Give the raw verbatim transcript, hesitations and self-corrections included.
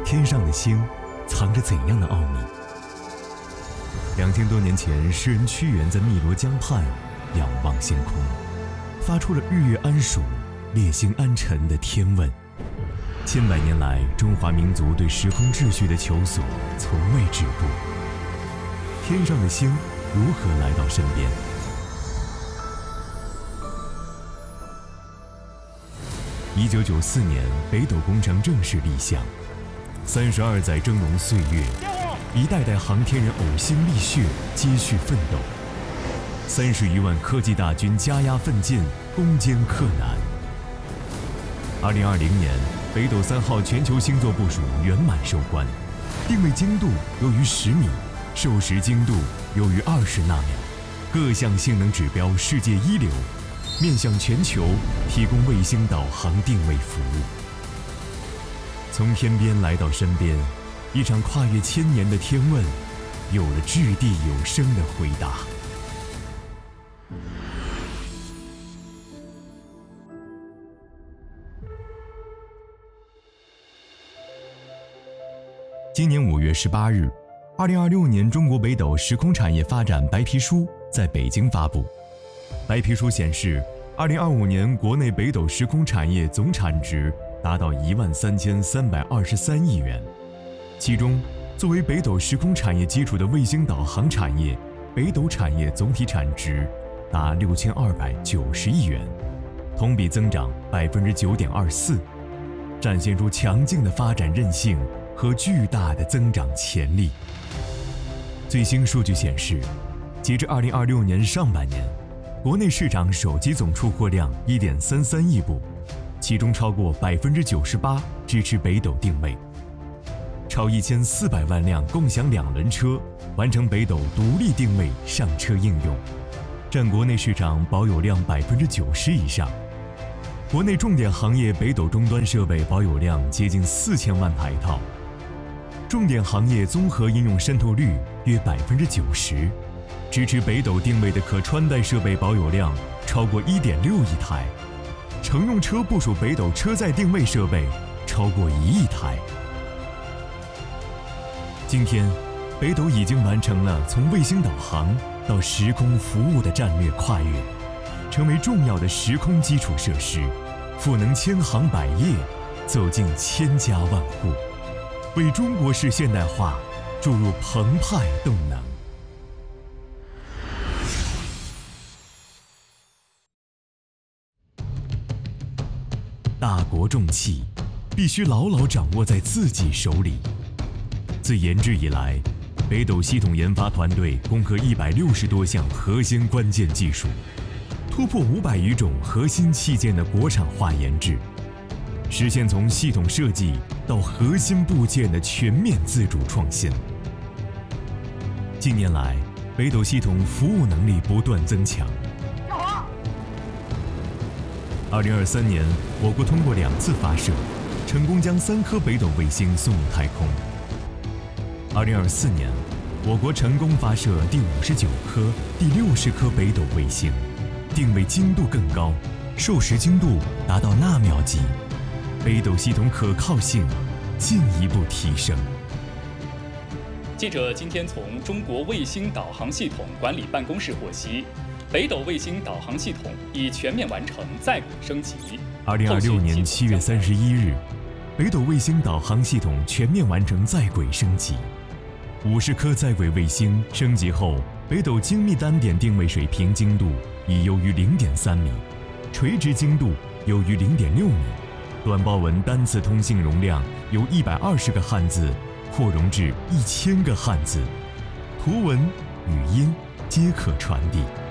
天上的星藏着怎样的奥秘？两千多年前，诗人屈原在汨罗江畔仰望星空，发出了日月安属、列星安沉的天问。千百年来，中华民族对时空秩序的求索从未止步。天上的星如何来到身边？一九九四年，北斗工程正式立项。三十二载峥嵘岁月，一代代航天人呕心沥血，接续奋斗。三十余万科技大军加压奋进，攻坚克难。二零二零年，北斗三号全球星座部署圆满收官，定位精度优于十米，授时精度优于二十纳秒，各项性能指标世界一流，面向全球提供卫星导航定位服务。从天边来到身边，一场跨越千年的天问，有了掷地有声的回答。今年五月十八日，二零二六年中国北斗时空产业发展白皮书在北京发布。白皮书显示，二零二五年国内北斗时空产业总产值达到一万三千三百二十三亿元，其中作为北斗时空产业基础的卫星导航产业，北斗产业总体产值达六千二百九十亿元，同比增长百分之九点二四，展现出强劲的发展韧性和巨大的增长潜力。最新数据显示，截至二零二六年上半年，国内市场手机总出货量一点三三亿部，其中超过百分之九十八支持北斗定位，超一千四百万辆共享两轮车完成北斗独立定位上车应用，占国内市场保有量百分之九十以上。国内重点行业北斗终端设备保有量接近四千万台套，重点行业综合应用渗透率约百分之九十，支持北斗定位的可穿戴设备保有量超过一点六亿台，乘用车部署北斗车载定位设备超过一亿台。今天，北斗已经完成了从卫星导航到时空服务的战略跨越，成为重要的时空基础设施，赋能千行百业，走进千家万户，为中国式现代化注入澎湃动能。大国重器必须牢牢掌握在自己手里。自研制以来，北斗系统研发团队攻克一百六十多项核心关键技术，突破五百余种核心器件的国产化研制，实现从系统设计到核心部件的全面自主创新。近年来，北斗系统服务能力不断增强。二零二三年，我国通过两次发射，成功将三颗北斗卫星送入太空。二零二四年，我国成功发射第五十九颗、第六十颗北斗卫星，定位精度更高，授时精度达到纳秒级，北斗系统可靠性进一步提升。 记者今天从中国卫星导航系统管理办公室获悉，北斗卫星导航系统已全面完成在轨升级。 二零二六年七月三十一日，北斗卫星导航系统全面完成在轨升级。五十颗在轨卫星升级后，北斗精密单点定位水平精度已优于零点三米，垂直精度优于零点六米，短报文单次通信容量由一百二十个汉字扩容至一千个汉字，图文、语音皆可传递。